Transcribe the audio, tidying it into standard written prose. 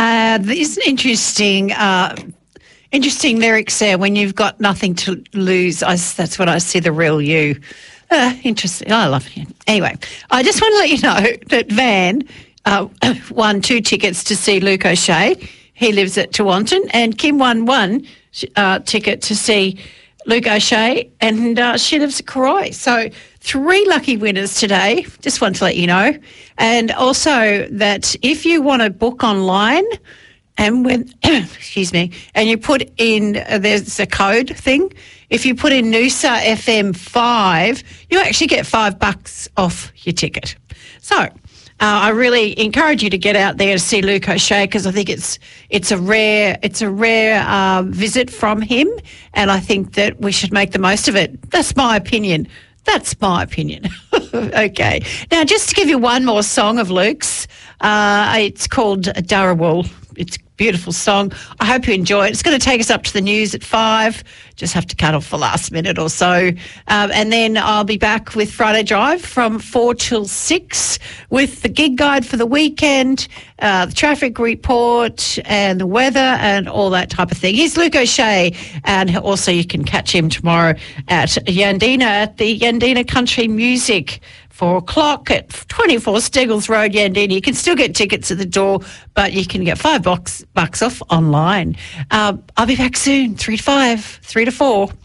There's an interesting lyrics there. When you've got nothing to lose, that's when I see the real you. Interesting. I love him. Anyway, I just want to let you know that Van won 2 tickets to see Luke O'Shea. He lives at Tewantin, and Kim won 1 ticket to see Luke O'Shea, and she lives at Cooroy. So 3 lucky winners today. Just want to let you know. And also that if you want to book online, and when, excuse me, and you put in, there's a code thing. If you put in Noosa FM 5, you actually get $5 off your ticket. So I really encourage you to get out there to see Luke O'Shea, because I think it's a rare visit from him, and I think that we should make the most of it. That's my opinion. Okay. Now, just to give you one more song of Luke's, it's called Darawal. It's a beautiful song. I hope you enjoy it. It's going to take us up to the news at 5. Just have to cut off the last minute or so. And then I'll be back with Friday Drive from 4 till 6 with the gig guide for the weekend, the traffic report and the weather and all that type of thing. Here's Luke O'Shea, and also you can catch him tomorrow at Yandina, at the Yandina Country Music, 4 o'clock at 24 Steggles Road, Yandina. You can still get tickets at the door, but you can get $5 off online. I'll be back soon, 3 to 5, 3 to 4.